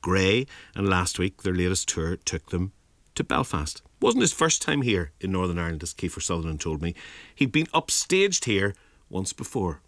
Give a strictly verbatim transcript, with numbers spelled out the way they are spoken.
Grey, and last week their latest tour took them to Belfast. Wasn't his first time here in Northern Ireland, as Kiefer Sutherland told me. He'd been upstaged here once before.